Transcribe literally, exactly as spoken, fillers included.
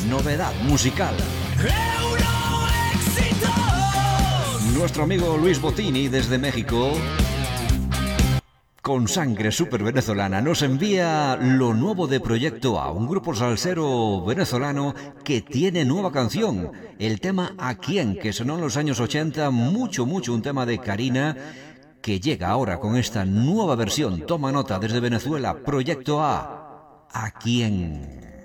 novedad musical. Nuestro amigo Luis Bottini desde México, con sangre súper venezolana, nos envía lo nuevo de Proyecto A, un grupo salsero venezolano que tiene nueva canción, el tema ¿A quién?, que sonó en los años ochenta, mucho, mucho, un tema de Karina, que llega ahora con esta nueva versión. Toma nota desde Venezuela, Proyecto A, ¿A quién?